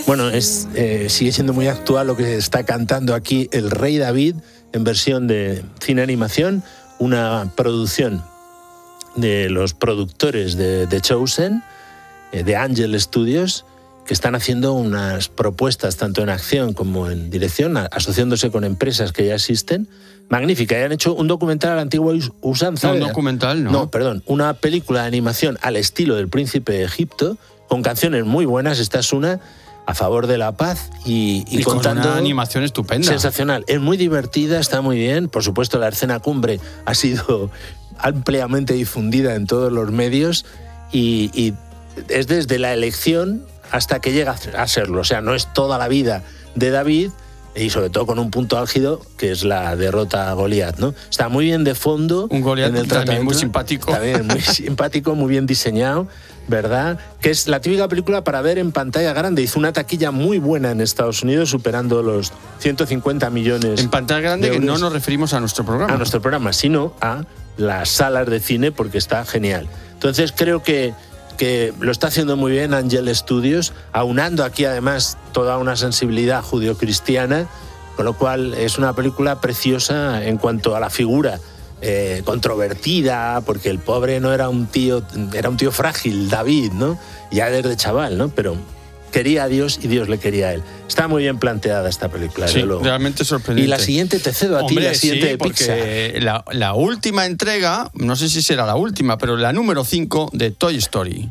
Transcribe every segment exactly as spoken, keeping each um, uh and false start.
Bueno, es, eh, sigue siendo muy actual lo que está cantando aquí el Rey David en versión de cine-animación, una producción de los productores de The Chosen, eh, de Angel Studios, que están haciendo unas propuestas tanto en acción como en dirección, asociándose con empresas que ya existen, magnífica. Y han hecho un documental a la antigua usanza. No, un documental, ¿no? No, perdón, una película de animación al estilo del Príncipe de Egipto, con canciones muy buenas. Esta es una a favor de la paz y, y, y contando... con una animación estupenda. Sensacional. Es muy divertida, está muy bien. Por supuesto, la escena cumbre ha sido ampliamente difundida en todos los medios y, y es desde la elección hasta que llega a serlo. O sea, no es toda la vida de David y sobre todo con un punto álgido que es la derrota a Goliat, ¿no? Está muy bien de fondo. Un Goliat en el también muy simpático. También muy simpático, muy bien diseñado, ¿verdad? Que es la típica película para ver en pantalla grande. Hizo una taquilla muy buena en Estados Unidos, superando los ciento cincuenta millones. En pantalla grande, que no nos referimos a nuestro programa. A nuestro programa, sino a las salas de cine, porque está genial. Entonces creo que que lo está haciendo muy bien Angel Studios, aunando aquí además toda una sensibilidad judio-cristiana, con lo cual es una película preciosa en cuanto a la figura eh, controvertida, porque el pobre no era un tío, era un tío frágil, David, ¿no? Ya desde chaval, ¿no? Pero quería a Dios y Dios le quería a él. Está muy bien planteada esta película. Sí, realmente sorprendente. Y la siguiente te cedo a Hombre, ti, la siguiente sí, de Pixar. Porque la, la última entrega, no sé si será la última, pero la número cinco de Toy Story.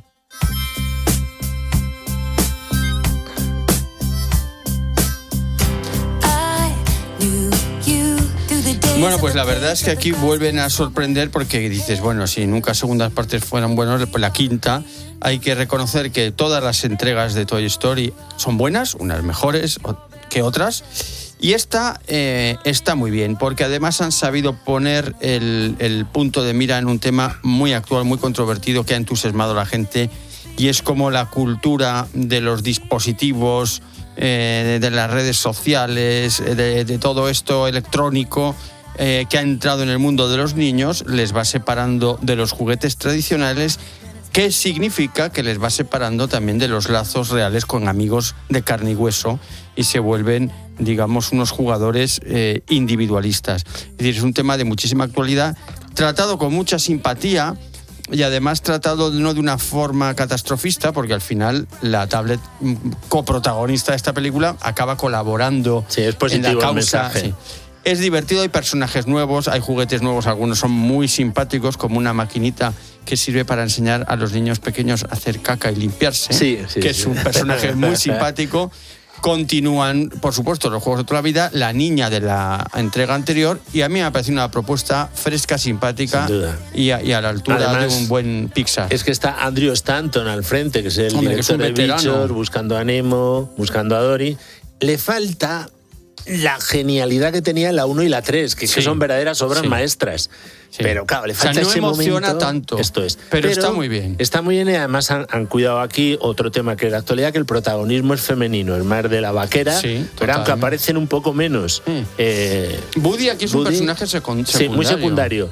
Bueno, pues la verdad es que aquí vuelven a sorprender porque dices, bueno, si nunca segundas partes fueran buenas, pues la quinta, hay que reconocer que todas las entregas de Toy Story son buenas, unas mejores que otras, y esta eh, está muy bien, porque además han sabido poner el, el punto de mira en un tema muy actual, muy controvertido, que ha entusiasmado a la gente, y es como la cultura de los dispositivos, eh, de, de las redes sociales, de, de todo esto electrónico, Eh, que ha entrado en el mundo de los niños, les va separando de los juguetes tradicionales, que significa que les va separando también de los lazos reales con amigos de carne y hueso, y se vuelven, digamos, unos jugadores eh, individualistas. Es decir, es un tema de muchísima actualidad, tratado con mucha simpatía y además tratado no de una forma catastrofista, porque al final la tablet coprotagonista de esta película acaba colaborando sí, es positivo en la causa. El mensaje. Sí. Es divertido, hay personajes nuevos, hay juguetes nuevos, algunos son muy simpáticos, como una maquinita que sirve para enseñar a los niños pequeños a hacer caca y limpiarse, sí, sí, que sí. es un personaje muy simpático. Continúan, por supuesto, los juegos de toda la vida, la niña de la entrega anterior, y a mí me ha parecido una propuesta fresca, simpática y a, y a la altura Además, de un buen Pixar. Es que está Andrew Stanton al frente, que es el Hombre, director que es un de veterano. Bichos, buscando a Nemo, buscando a Dory. Le falta la genialidad que tenía la uno y la tres, que, sí. que son verdaderas obras sí. maestras. Sí. Pero claro, le falta o sea, no ese emociona momento. tanto. Esto es. Pero, pero está muy bien. Está muy bien y además han, han cuidado aquí otro tema que es la actualidad, que el protagonismo es femenino, el mar de la vaquera, sí, pero aunque aparecen un poco menos. Mm. Eh, Woody aquí es Woody, un personaje secundario. Sí, muy secundario.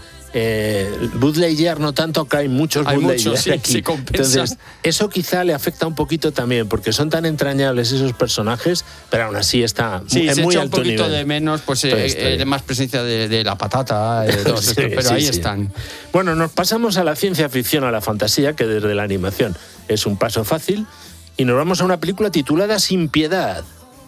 Eh, Buzz Lightyear no tanto, que hay muchos hay Buzz muchos, Lightyear sí, aquí. se compensa. Entonces, eso quizá le afecta un poquito también, porque son tan entrañables esos personajes, pero aún así está sí, en se muy echa alto un poquito nivel. de menos, pues eh, eh, más presencia de, de la patata, de todo sí, esto, pero sí, ahí sí. están. Bueno, nos pasamos a la ciencia ficción, a la fantasía, que desde la animación es un paso fácil, y nos vamos a una película titulada Sin Piedad.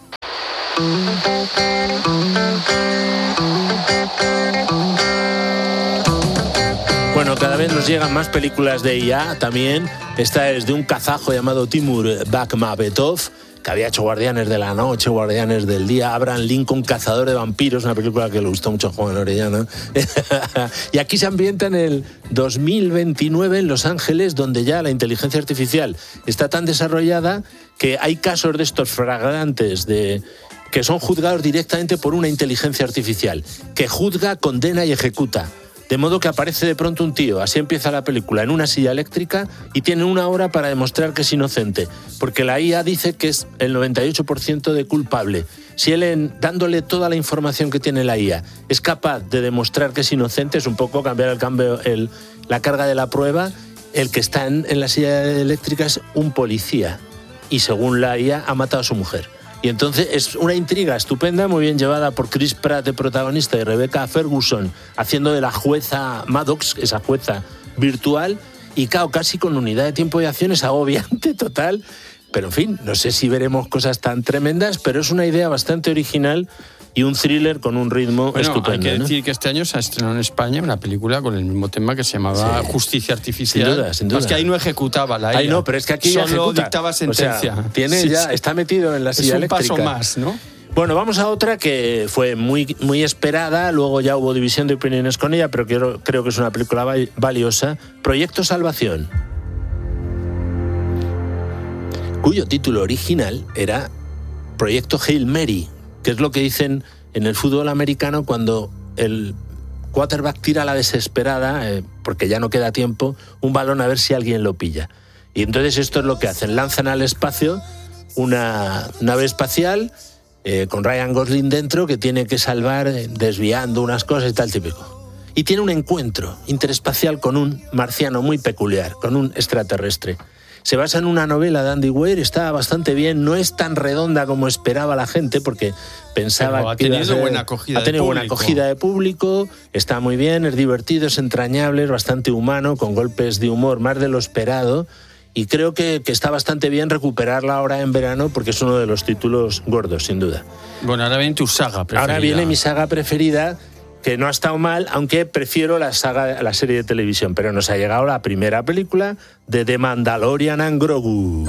Bueno, cada vez nos llegan más películas de I A también. Esta es de un kazajo llamado Timur Bekmambetov, que había hecho Guardianes de la Noche, Guardianes del Día, Abraham Lincoln, Cazador de Vampiros, una película que le gustó mucho a Juan Orellana. Y aquí se ambienta en el dos mil veintinueve en Los Ángeles, donde ya la inteligencia artificial está tan desarrollada que hay casos de estos flagrantes de que son juzgados directamente por una inteligencia artificial, que juzga, condena y ejecuta. De modo que aparece de pronto un tío, así empieza la película, en una silla eléctrica y tiene una hora para demostrar que es inocente, porque la I A dice que es el noventa y ocho por ciento de culpable. Si él, en, dándole toda la información que tiene la I A, es capaz de demostrar que es inocente, es un poco cambiar el cambio, el, la carga de la prueba. El que está en, en la silla eléctrica es un policía. y según la I A ha matado a su mujer. Y entonces es una intriga estupenda, muy bien llevada por Chris Pratt de protagonista y Rebecca Ferguson haciendo de la jueza Maddox, esa jueza virtual, y claro, casi con unidad de tiempo y acción, es agobiante total. Pero en fin, no sé si veremos cosas tan tremendas, pero es una idea bastante original y un thriller con un ritmo bueno, estupendo. Hay que ¿no? decir que este año se ha estrenado en España una película con el mismo tema que se llamaba Sí. Justicia Artificial. Sin duda, sin duda. Es que ahí no ejecutaba la I A. Ay, no, pero es que aquí solo ejecuta. dictaba sentencia. O sea, tiene Sí, ya, sí. está metido en la silla Es un eléctrica. paso más, ¿no? Bueno, vamos a otra que fue muy, muy esperada, luego ya hubo división de opiniones con ella, pero quiero, creo que es una película valiosa. Proyecto Salvación, cuyo título original era Proyecto Hail Mary, que es lo que dicen en el fútbol americano cuando el quarterback tira a la desesperada, eh, porque ya no queda tiempo, un balón a ver si alguien lo pilla. Y entonces esto es lo que hacen, lanzan al espacio una nave espacial eh, con Ryan Gosling dentro que tiene que salvar eh, desviando unas cosas y tal típico. Y tiene un encuentro interespacial con un marciano muy peculiar, con un extraterrestre. Se basa en una novela de Andy Weir, está bastante bien, no es tan redonda como esperaba la gente, porque pensaba Pero ha que iba a tenido ser- buena acogida ha tenido de buena público. acogida de público, está muy bien, es divertido, es entrañable, es bastante humano, con golpes de humor más de lo esperado, y creo que, que está bastante bien recuperarla ahora en verano, porque es uno de los títulos gordos, sin duda. Bueno, ahora viene tu saga preferida. Ahora viene mi saga preferida, que no ha estado mal, aunque prefiero la saga, la serie de televisión, pero nos ha llegado la primera película de The Mandalorian and Grogu.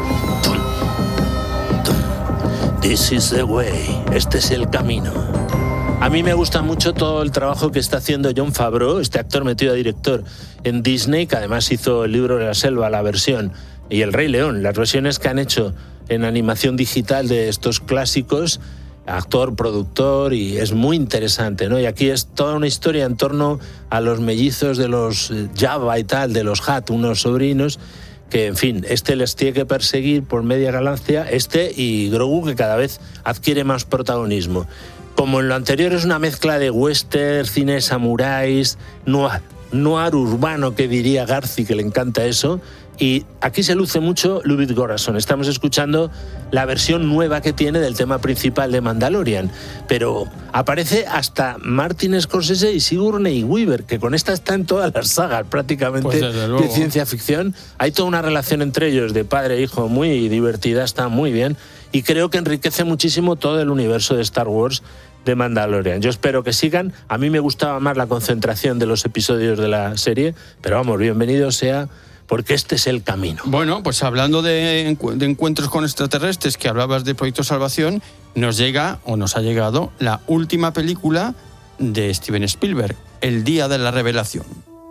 This is the way. Este es el camino. A mí me gusta mucho todo el trabajo que está haciendo Jon Favreau, este actor metido a director en Disney, que además hizo El libro de la selva, la versión, y El Rey León, las versiones que han hecho en animación digital de estos clásicos, actor, productor, y es muy interesante, ¿no? Y aquí es toda una historia en torno a los mellizos de los Jabba y tal, de los Hutt, unos sobrinos, que, en fin, este les tiene que perseguir por media galaxia, este y Grogu, que cada vez adquiere más protagonismo. Como en lo anterior es una mezcla de western, cine de samuráis, noir, noir urbano, que diría Garci, que le encanta eso, y aquí se luce mucho Ludwig Göransson. Estamos escuchando la versión nueva que tiene del tema principal de Mandalorian, pero aparece hasta Martin Scorsese y Sigourney Weaver, que con esta está en todas las sagas prácticamente Pues desde de luego. ciencia ficción. Hay toda una relación entre ellos de padre e hijo muy divertida, está muy bien, y creo que enriquece muchísimo todo el universo de Star Wars de Mandalorian. Yo espero que sigan. A mí me gustaba más la concentración de los episodios de la serie, pero vamos, bienvenido sea, porque este es el camino. Bueno, pues hablando de, encu- de encuentros con extraterrestres, que hablabas de Proyecto Salvación, nos llega, o nos ha llegado, la última película de Steven Spielberg, El día de la revelación.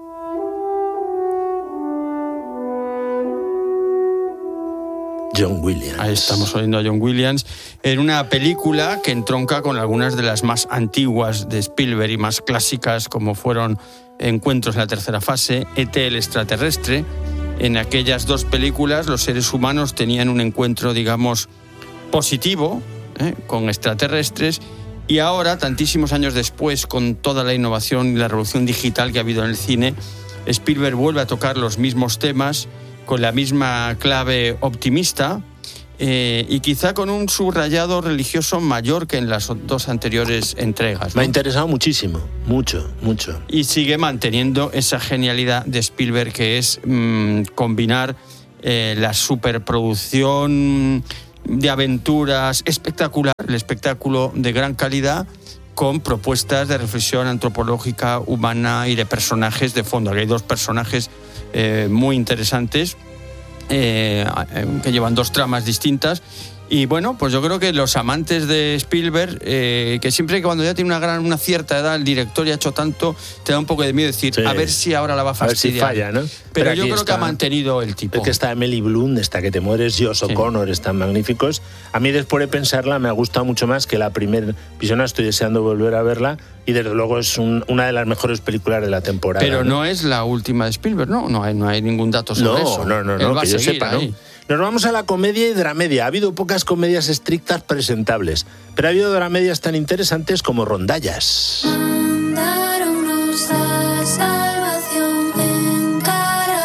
John Williams. Ahí estamos oyendo a John Williams en una película que entronca con algunas de las más antiguas de Spielberg y más clásicas, como fueron Encuentros en la tercera fase, E T el extraterrestre. En aquellas dos películas los seres humanos tenían un encuentro, digamos, positivo ¿eh? con extraterrestres, y ahora, tantísimos años después, con toda la innovación y la revolución digital que ha habido en el cine, Spielberg vuelve a tocar los mismos temas con la misma clave optimista eh, y quizá con un subrayado religioso mayor que en las dos anteriores entregas, ¿no? Me ha interesado muchísimo, mucho, mucho. Y sigue manteniendo esa genialidad de Spielberg, que es mmm, combinar eh, la superproducción de aventuras espectacular, el espectáculo de gran calidad, con propuestas de reflexión antropológica, humana y de personajes de fondo. Aquí hay dos personajes eh, muy interesantes eh, que llevan dos tramas distintas. Y bueno, pues yo creo que los amantes de Spielberg, eh, que siempre que cuando ya tiene una gran, una cierta edad, el director ya ha hecho tanto, te da un poco de miedo decir, Sí. a ver si ahora la va a A ver si fastidiar. falla, ¿no? Pero, Pero yo aquí creo que está- ha mantenido el tipo. Es que está Emily Blunt, está que te mueres, Josh Sí. O'Connor, están magníficos. A mí, después de pensarla, me ha gustado mucho más que la primera visión. Estoy deseando volver a verla, y desde luego es un- una de las mejores películas de la temporada. Pero no es la última de Spielberg, ¿no? No hay, no hay ningún dato sobre No, eso. no, no, Él no, va que a yo seguir sepa, ¿no? ahí. Nos vamos a la comedia y dramedia. Ha habido pocas comedias estrictas presentables, pero ha habido dramedias tan interesantes como Rondallas. Mandaronnos a salvación en carabela.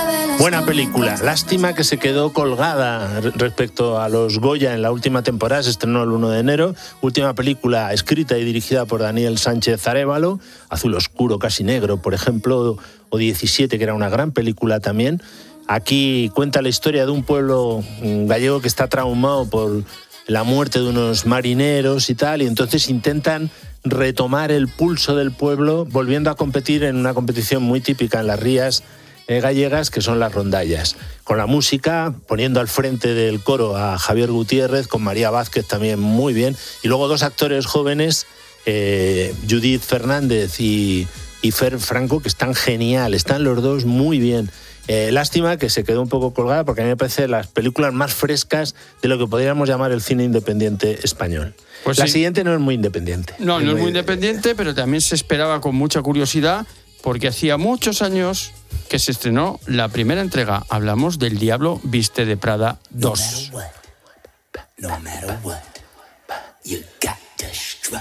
Buena película. Lástima que se quedó colgada respecto a los Goya en la última temporada. Se estrenó el uno de enero. Última película escrita y dirigida por Daniel Sánchez Arévalo. Azul Oscuro, Casi Negro, por ejemplo, o diecisiete, que era una gran película también. Aquí cuenta la historia de un pueblo gallego que está traumado por la muerte de unos marineros y tal, y entonces intentan retomar el pulso del pueblo volviendo a competir en una competición muy típica en las rías eh, gallegas, que son las rondallas. Con la música, poniendo al frente del coro a Javier Gutiérrez, con María Vázquez también muy bien, y luego dos actores jóvenes, eh, Judith Fernández y, y Fer Franco, que están genial, están los dos muy bien. Eh, lástima que se quedó un poco colgada, porque a mí me parece las películas más frescas de lo que podríamos llamar el cine independiente español. Pues la sí. Siguiente no es muy independiente. No, no es muy independiente, pero también se esperaba con mucha curiosidad, porque hacía muchos años que se estrenó la primera entrega. Hablamos del Diablo Viste de Prada dos. No matter what, you got to strut.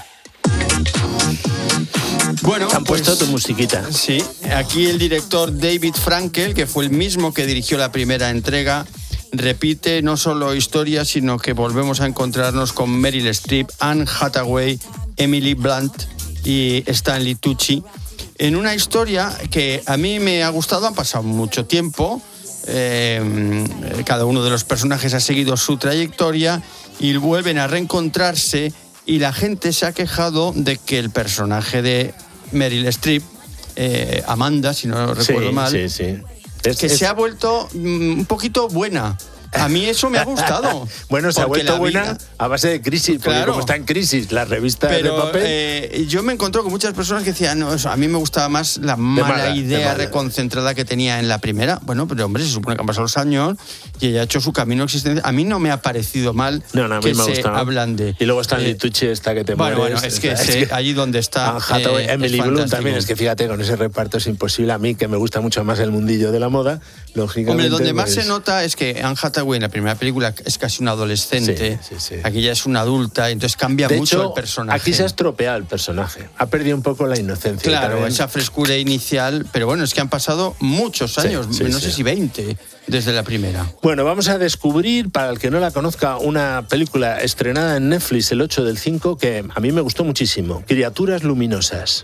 Bueno, han pues, puesto tu musiquita. Sí, aquí el director David Frankel, que fue el mismo que dirigió la primera entrega, repite no solo historia, sino que volvemos a encontrarnos con Meryl Streep, Anne Hathaway, Emily Blunt y Stanley Tucci, en una historia que a mí me ha gustado. Han pasado mucho tiempo, eh, cada uno de los personajes ha seguido su trayectoria y vuelven a reencontrarse, y la gente se ha quejado de que el personaje de Meryl Streep, eh, Amanda, si no recuerdo sí, mal, sí, sí. Es, que es... se ha vuelto mm, un poquito buena. A mí eso me ha gustado. Bueno, se ha vuelto buena vida... a base de crisis, porque claro, como está en crisis la revista de papel... Eh, yo me encontré con muchas personas que decían, no, eso, a mí me gustaba más la mala, mala idea reconcentrada que tenía en la primera. Bueno, pero hombre, se supone que han pasado los años y ella ha hecho su camino existente. A mí no me ha parecido mal no, no, a mí que me se gustado. hablan de... Y luego está el Tucci esta que te bueno, mueres. Bueno, es que, es que allí donde está... Anne Hathaway, eh, Emily Blunt también, es que fíjate, con ese reparto es imposible. A mí, que me gusta mucho más el mundillo de la moda, lógicamente... Hombre, donde más pues... se nota es que Anne Hathaway en la primera película es casi una adolescente, sí, sí, sí. Aquí ya es una adulta, entonces cambia de mucho hecho, el personaje. Aquí se ha estropeado el personaje, ha perdido un poco la inocencia. Claro, también... esa frescura inicial, pero bueno, es que han pasado muchos años, sí, sí, no sí. sé si veinte, desde la primera. Bueno, vamos a descubrir, para el que no la conozca, una película estrenada en Netflix el ocho del cinco, que a mí me gustó muchísimo, Criaturas Luminosas.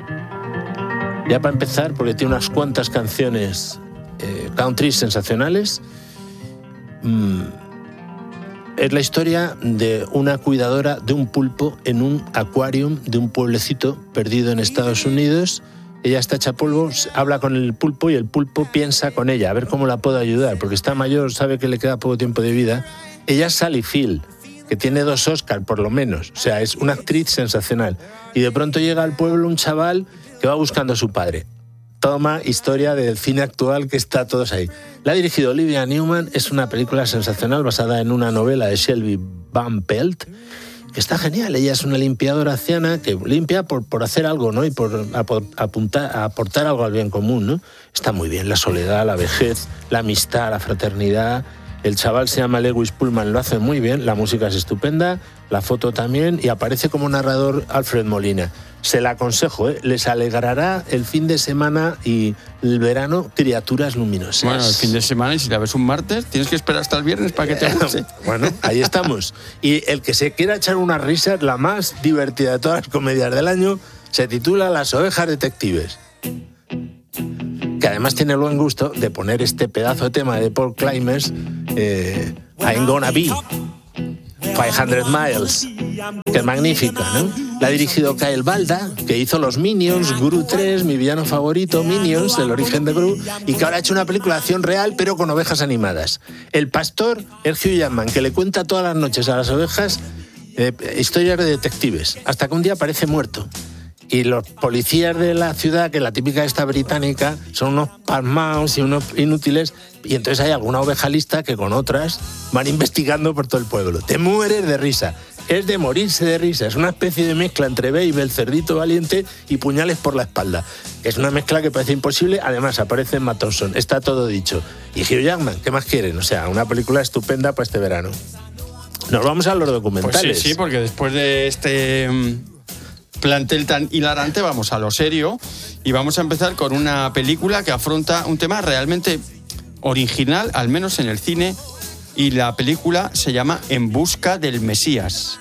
Ya para empezar, porque tiene unas cuantas canciones eh, country sensacionales. Mm. Es la historia de una cuidadora de un pulpo en un aquarium de un pueblecito perdido en Estados Unidos. Ella está hecha polvo, habla con el pulpo y el pulpo piensa con ella, a ver cómo la puedo ayudar, porque está mayor, sabe que le queda poco tiempo de vida. Ella es Sally Field, que tiene dos Oscars por lo menos, o sea, es una actriz sensacional. Y de pronto llega al pueblo un chaval que va buscando a su padre. Toma historia del cine actual que está todos ahí. La ha dirigido Olivia Newman, es una película sensacional basada en una novela de Shelby Van Pelt, que está genial. Ella es una limpiadora anciana que limpia por, por hacer algo, ¿no? Y por apuntar, aportar algo al bien común, ¿no? Está muy bien, la soledad, la vejez, la amistad, la fraternidad. El chaval se llama Lewis Pullman, lo hace muy bien, la música es estupenda, la foto también, y aparece como narrador Alfred Molina. Se la aconsejo, ¿eh? Les alegrará el fin de semana y el verano, Criaturas Luminosas. Bueno, el fin de semana, y si la ves un martes, tienes que esperar hasta el viernes para que te guste. Bueno, ahí estamos. Y el que se quiera echar unas risas, la más divertida de todas las comedias del año, se titula Las ovejas detectives. Que además tiene el buen gusto de poner este pedazo de tema de Paul Climbers, eh, I'm Gonna Be quinientos miles, que es magnífica, ¿no? La ha dirigido Kyle Balda, que hizo Los Minions, Gru tres, mi villano favorito, Minions, el origen de Gru, y que ahora ha hecho una película de acción real, pero con ovejas animadas. El pastor es Hugh Jackman, que le cuenta todas las noches a las ovejas eh, historias de detectives, hasta que un día aparece muerto. Y los policías de la ciudad, que la típica esta británica, son unos pasmaos y unos inútiles, y entonces hay alguna oveja lista que con otras van investigando por todo el pueblo. Te mueres de risa. Es de morirse de risa. Es una especie de mezcla entre Babe, el cerdito valiente, y Puñales por la espalda. Es una mezcla que parece imposible. Además, aparece en Matt Thompson. Está todo dicho. Y Hugh Jackman, ¿qué más quieren? O sea, una película estupenda para este verano. Nos vamos a los documentales. Pues sí, sí, porque después de este plantel tan hilarante vamos a lo serio y vamos a empezar con una película que afronta un tema realmente original, al menos en el cine, y la película se llama En busca del Mesías.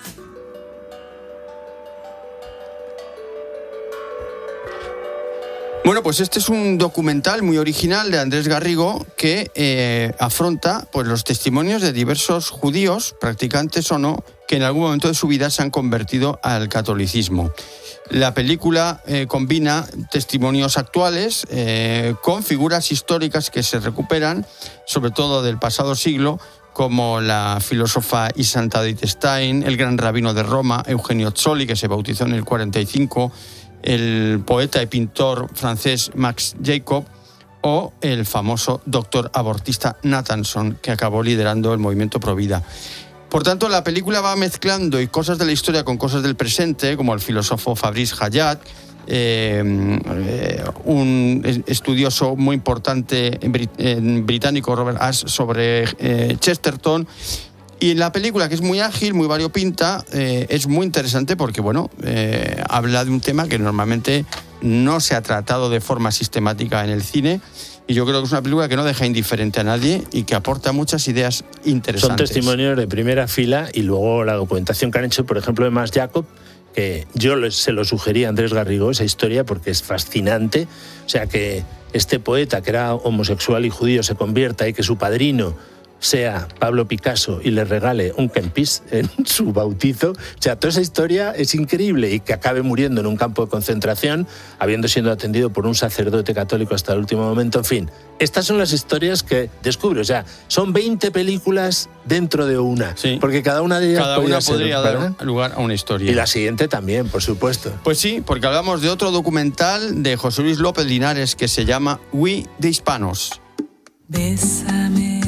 Bueno, pues este es un documental muy original de Andrés Garrigo que eh, afronta pues, los testimonios de diversos judíos, practicantes o no, que en algún momento de su vida se han convertido al catolicismo. La película eh, combina testimonios actuales eh, con figuras históricas que se recuperan, sobre todo del pasado siglo, como la filósofa y santa Edith Stein, el gran rabino de Roma, Eugenio Zolli, que se bautizó en el cuarenta y cinco, el poeta y pintor francés Max Jacob, o el famoso doctor abortista Nathanson, que acabó liderando el movimiento Provida. Por tanto, la película va mezclando y cosas de la historia con cosas del presente, como el filósofo Fabrice Hayat, eh, eh, un estudioso muy importante británico, Robert Ashe, sobre eh, Chesterton. Y la película, que es muy ágil, muy variopinta, eh, es muy interesante porque, bueno, eh, habla de un tema que normalmente no se ha tratado de forma sistemática en el cine. Y yo creo que es una película que no deja indiferente a nadie y que aporta muchas ideas interesantes. Son testimonios de primera fila y luego la documentación que han hecho, por ejemplo, de Max Jacob, que yo se lo sugerí a Andrés Garrigo, esa historia, porque es fascinante. O sea, que este poeta, que era homosexual y judío, se convierta y que su padrino sea Pablo Picasso y le regale un Kempis en su bautizo. O sea, toda esa historia es increíble, y que acabe muriendo en un campo de concentración, habiendo sido atendido por un sacerdote católico hasta el último momento. En fin, estas son las historias que descubre. O sea, son veinte películas dentro de una, sí, porque cada una de ellas cada una ser, podría dar ¿verdad? lugar a una historia. Y la siguiente también, por supuesto. Pues sí, porque hablamos de otro documental de José Luis López Linares que se llama We de Hispanos. Bésame,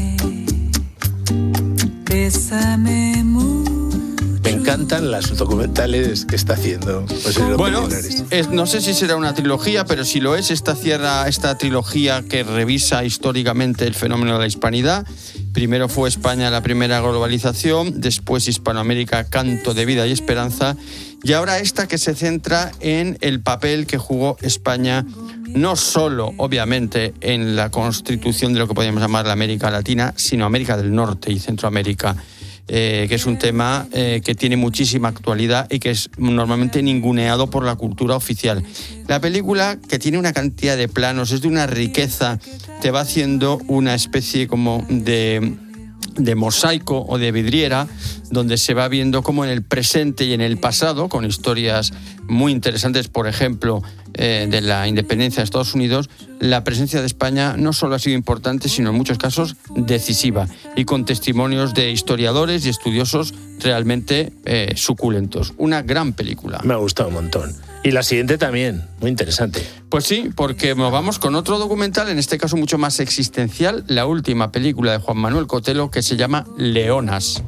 bésame mucho. Me encantan las documentales que está haciendo José López Bueno, Linares. es, no sé si será una trilogía, pero si lo es, esta cierra esta trilogía que revisa históricamente el fenómeno de la hispanidad. Primero fue España, la primera globalización, después Hispanoamérica, canto de vida y esperanza, y ahora esta que se centra en el papel que jugó España, no solo, obviamente, en la constitución de lo que podríamos llamar la América Latina, sino América del Norte y Centroamérica, eh, que es un tema eh, que tiene muchísima actualidad y que es normalmente ninguneado por la cultura oficial. La película, que tiene una cantidad de planos, es de una riqueza, te va haciendo una especie como de... de mosaico o de vidriera, donde se va viendo cómo en el presente y en el pasado, con historias muy interesantes, por ejemplo, eh, de la independencia de Estados Unidos, la presencia de España no solo ha sido importante, sino en muchos casos decisiva, y con testimonios de historiadores y estudiosos realmente eh, suculentos. Una gran película. Me ha gustado un montón. Y la siguiente también, muy interesante. Pues sí, porque nos vamos con otro documental, en este caso mucho más existencial, la última película de Juan Manuel Cotelo, que se llama Leonas.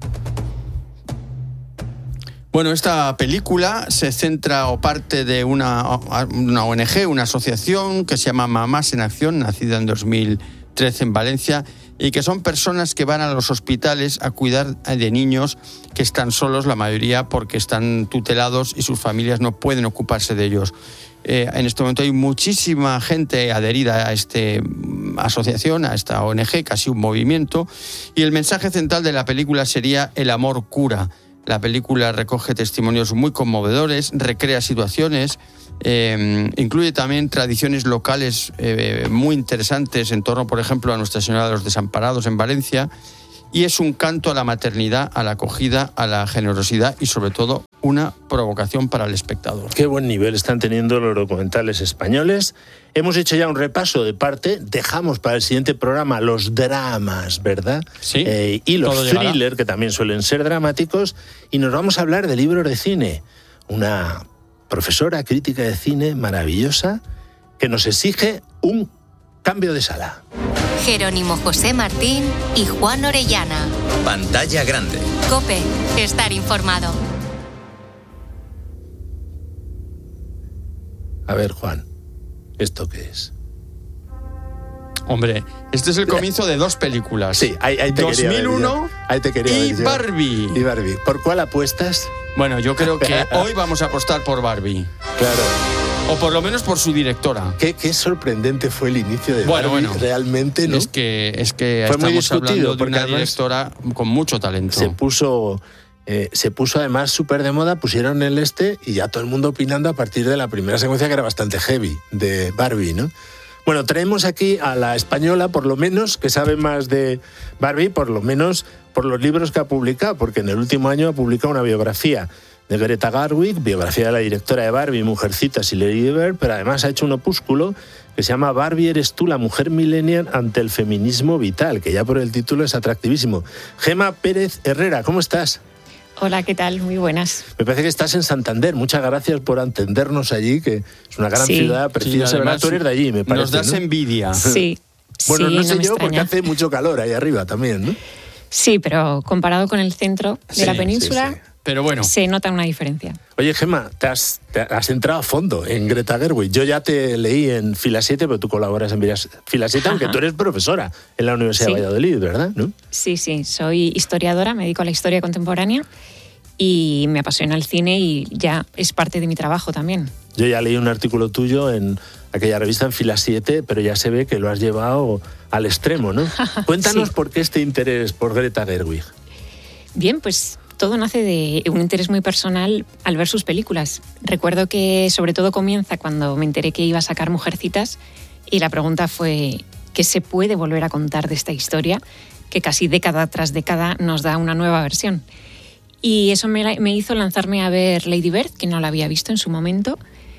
Bueno, esta película se centra o parte de una, una O N G, una asociación que se llama Mamás en Acción, nacida en dos mil trece en Valencia, y que son personas que van a los hospitales a cuidar de niños que están solos, la mayoría porque están tutelados y sus familias no pueden ocuparse de ellos. Eh, en este momento hay muchísima gente adherida a esta asociación, a esta O N G, casi un movimiento, y el mensaje central de la película sería el amor cura. La película recoge testimonios muy conmovedores, recrea situaciones, eh, incluye también tradiciones locales eh, muy interesantes en torno, por ejemplo, a Nuestra Señora de los Desamparados en Valencia, y es un canto a la maternidad, a la acogida, a la generosidad y, sobre todo, una provocación para el espectador. Qué buen nivel están teniendo los documentales españoles. Hemos hecho ya un repaso de parte, dejamos para el siguiente programa los dramas, ¿verdad? Sí. Eh, y los thrillers, que también suelen ser dramáticos, y nos vamos a hablar de libros de cine. Una profesora crítica de cine maravillosa que nos exige un cambio de sala. Jerónimo José Martín y Juan Orellana. Pantalla grande. COPE, estar informado. A ver, Juan, ¿esto qué es? Hombre, este es el comienzo de dos películas. Sí, ahí, ahí te dos mil uno quería ahí te quería y ver Barbie. Y Barbie. ¿Por cuál apuestas? Bueno, yo creo que hoy vamos a apostar por Barbie. Claro. O por lo menos por su directora. Qué, qué sorprendente fue el inicio de Bueno, Barbie, bueno. realmente, ¿no? Es que, es que Fue muy estamos discutido, hablando de porque una además directora con mucho talento. Se puso, eh, se puso además súper de moda, pusieron el este y ya todo el mundo opinando a partir de la primera secuencia, que era bastante heavy, de Barbie, ¿no? Bueno, traemos aquí a la española, por lo menos, que sabe más de Barbie, por lo menos por los libros que ha publicado, porque en el último año ha publicado una biografía de Greta Gerwig, biografía de la directora de Barbie, Mujercitas y Lady Bird, pero además ha hecho un opúsculo que se llama Barbie, eres tú, la mujer millennial ante el feminismo vital, que ya por el título es atractivísimo. Gema Pérez Herrera, ¿cómo estás? Hola, ¿qué tal? Muy buenas. Me parece que estás en Santander. Muchas gracias por atendernos allí, que es una gran Sí. ciudad preciosa. Sí, además, Tú eres de allí, me parece. Nos das ¿no? envidia. Sí. Bueno, sí, no sé me yo, porque extraña. hace mucho calor ahí arriba también, ¿no? Sí, pero comparado con el centro de Sí, la sí, península, sí. Pero bueno, se nota una diferencia. Oye, Gemma, te has, te has entrado a fondo en Greta Gerwig. Yo ya te leí en Fila siete, pero tú colaboras en Fila siete, aunque tú eres profesora en la Universidad Sí. de Valladolid, ¿verdad? ¿No? Sí, sí, soy historiadora, me dedico a la historia contemporánea y me apasiona el cine y ya es parte de mi trabajo también. Yo ya leí un artículo tuyo en aquella revista en Fila siete, pero ya se ve que lo has llevado al extremo, ¿no? Cuéntanos Sí. por qué este interés por Greta Gerwig. Bien, pues todo nace de un interés muy personal al ver sus películas. Recuerdo que sobre todo comienza cuando me enteré que iba a sacar Mujercitas y la pregunta fue ¿qué se puede volver a contar de esta historia que casi década tras década nos da una nueva versión? Y eso me, me hizo lanzarme a ver Lady Bird, que no la había visto en su momento,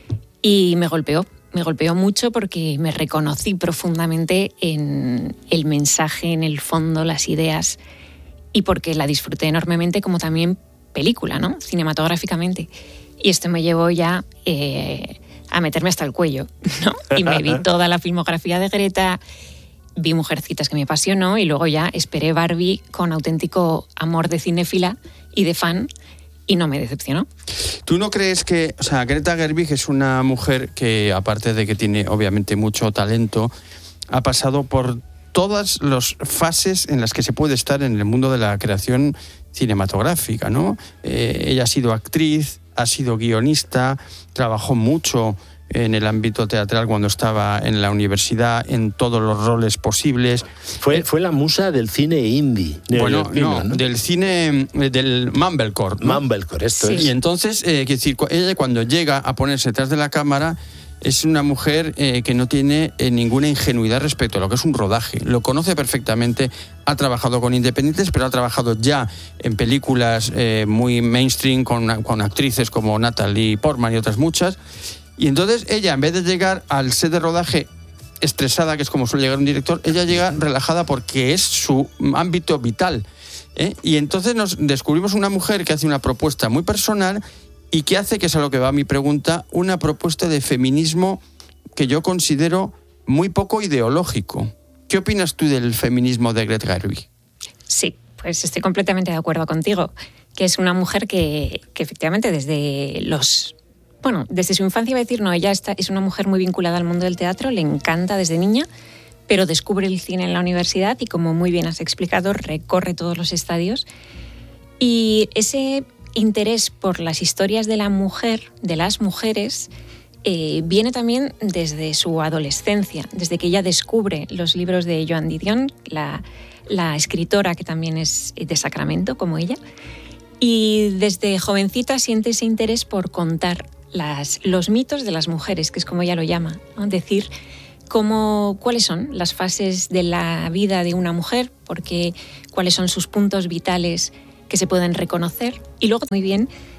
y me golpeó. Me golpeó mucho porque me reconocí profundamente en el mensaje, en el fondo, las ideas, y porque la disfruté enormemente como también película, ¿no? Cinematográficamente. Y esto me llevó ya eh, a meterme hasta el cuello, ¿no? Y me vi toda la filmografía de Greta, vi Mujercitas, que me apasionó, y luego ya esperé Barbie con auténtico amor de cinéfila y de fan, y no me decepcionó. ¿tú no crees que, o sea, Greta Gerwig es una mujer que, aparte de que tiene obviamente mucho talento, ha pasado por todas las fases en las que se puede estar en el mundo de la creación cinematográfica, ¿no? Eh, ella ha sido actriz, ha sido guionista, trabajó mucho en el ámbito teatral cuando estaba en la universidad, en todos los roles posibles. Fue, fue la musa del cine indie. Bueno, neoyorquino, no, del cine, eh, del Mumblecore, ¿no? Mumblecore, esto Sí. es. Y entonces, eh, quiero decir, cu- ella cuando llega a ponerse detrás de la cámara es una mujer eh, que no tiene eh, ninguna ingenuidad respecto a lo que es un rodaje. Lo conoce perfectamente, ha trabajado con independientes, pero ha trabajado ya en películas eh, muy mainstream con, con actrices como Natalie Portman y otras muchas. Y entonces ella, en vez de llegar al set de rodaje estresada, que es como suele llegar un director, ella llega relajada porque es su ámbito vital, ¿eh? Y entonces nos descubrimos una mujer que hace una propuesta muy personal y que hace, que es a lo que va mi pregunta, una propuesta de feminismo que yo considero muy poco ideológico. ¿Qué opinas tú del feminismo de Greta Gerwig? Sí, pues estoy completamente de acuerdo contigo, que es una mujer que, que efectivamente desde los... Bueno, desde su infancia iba a decir, no, ella está, es una mujer muy vinculada al mundo del teatro, le encanta desde niña, pero descubre el cine en la universidad y, como muy bien has explicado, recorre todos los estadios. Y ese interés por las historias de la mujer, de las mujeres, eh, viene también desde su adolescencia, desde que ella descubre los libros de Joan Didion, la, la escritora que también es de Sacramento, como ella, y desde jovencita siente ese interés por contar las, los mitos de las mujeres, que es como ella lo llama, ¿no? Decir cómo, cuáles son las fases de la vida de una mujer, porque, cuáles son sus puntos vitales que se pueden reconocer, y luego muy bien